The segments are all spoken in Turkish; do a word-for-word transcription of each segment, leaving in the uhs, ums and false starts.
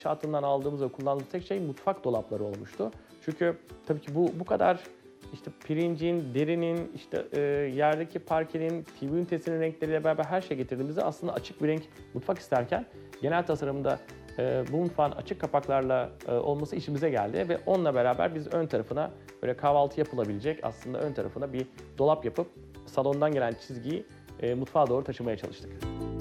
İnşaatından aldığımız ve kullandığımız tek şey mutfak dolapları olmuştu. Çünkü tabii ki bu bu kadar işte pirincin, derinin, işte e, yerdeki parkenin, T V ünitesinin renkleriyle beraber her şey getirdiğimizde aslında açık bir renk mutfak isterken genel tasarımda e, bu mutfağın açık kapaklarla e, olması işimize geldi ve onunla beraber biz ön tarafına böyle kahvaltı yapılabilecek aslında ön tarafına bir dolap yapıp salondan gelen çizgiyi e, mutfağa doğru taşımaya çalıştık.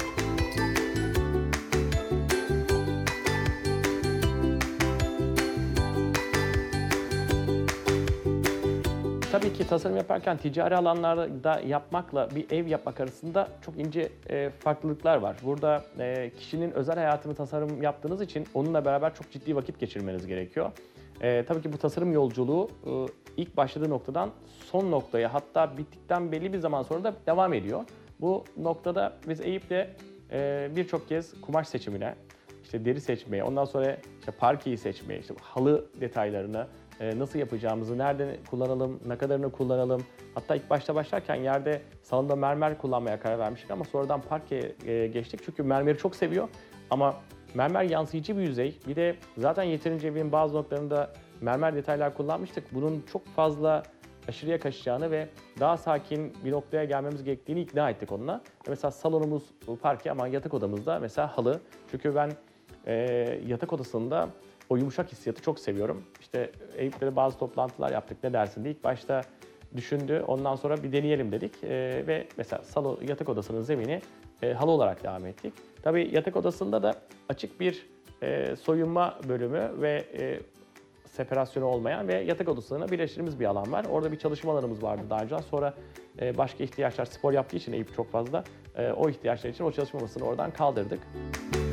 Tabii ki tasarım yaparken ticari alanlarda yapmakla bir ev yapmak arasında çok ince e, farklılıklar var. Burada e, kişinin özel hayatını tasarım yaptığınız için onunla beraber çok ciddi vakit geçirmeniz gerekiyor. E, tabii ki bu tasarım yolculuğu e, ilk başladığı noktadan son noktaya, hatta bittikten belli bir zaman sonra da devam ediyor. Bu noktada biz Eyüp'le e, birçok kez kumaş seçimine, işte deri seçmeye, ondan sonra işte parkeyi seçmeye, işte halı detaylarını, nasıl yapacağımızı, nerede kullanalım, ne kadarını kullanalım. Hatta ilk başta başlarken yerde salonda mermer kullanmaya karar vermiştik ama sonradan parkeye geçtik. Çünkü mermeri çok seviyor ama mermer yansıyıcı bir yüzey. Bir de zaten yeterince evin bazı noktalarında mermer detaylar kullanmıştık. Bunun çok fazla aşırıya kaçacağını ve daha sakin bir noktaya gelmemiz gerektiğini ikna ettik onunla. Mesela salonumuz parke ama yatak odamızda mesela halı. Çünkü ben e, yatak odasında o yumuşak hissiyatı çok seviyorum. İşte Eyüp'le de bazı toplantılar yaptık, ne dersin diye. İlk başta düşündü, ondan sonra bir deneyelim dedik. Ee, ve mesela salon, yatak odasının zemini e, halı olarak devam ettik. Tabii yatak odasında da açık bir e, soyunma bölümü ve e, separasyonu olmayan ve yatak odasına birleştirdiğimiz bir alan var. Orada bir çalışma alanımız vardı daha önce. Sonra e, başka ihtiyaçlar, spor yaptığı için Eyüp çok fazla, e, o ihtiyaçlar için o çalışma masasını oradan kaldırdık.